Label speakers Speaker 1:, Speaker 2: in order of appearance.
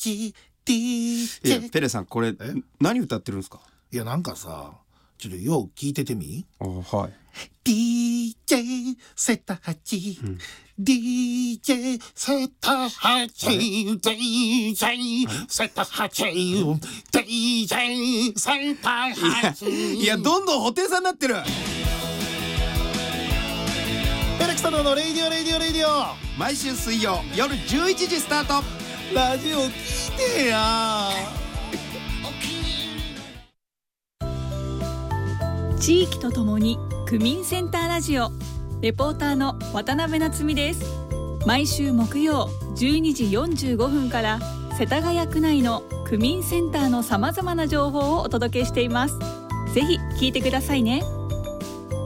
Speaker 1: いやペレさんこれ何歌ってるんですか？
Speaker 2: いやなんかさちょっとよう聞いててみ。
Speaker 1: はい。
Speaker 2: DJ セタハチ、DJ セタハチ、DJ セタハチ、DJ セタハチ。
Speaker 1: いやどんどん布袋さんになってる。
Speaker 2: ペレクサノのレイディオ
Speaker 1: 毎週水曜夜11時スタート。
Speaker 2: ラジオ聞いてや。
Speaker 3: 地域とともに区民センターラジオ、レポーターの渡辺夏実です。毎週木曜12時45分から世田谷区内の区民センターのさまざまな情報をお届けしています。ぜひ聞いてくださいね。